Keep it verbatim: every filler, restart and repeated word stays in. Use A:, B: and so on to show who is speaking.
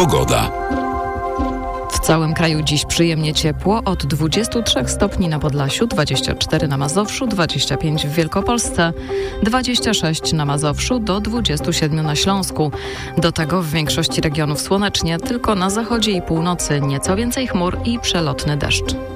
A: Pogoda.
B: W całym kraju dziś przyjemnie ciepło, od dwudziestu trzech stopni na Podlasiu, dwudziestu czterech na Mazowszu, dwudziestu pięciu w Wielkopolsce, dwudziestu sześciu na Mazowszu do dwudziestu siedmiu na Śląsku. Do tego w większości regionów słonecznie, tylko na zachodzie i północy nieco więcej chmur i przelotny deszcz.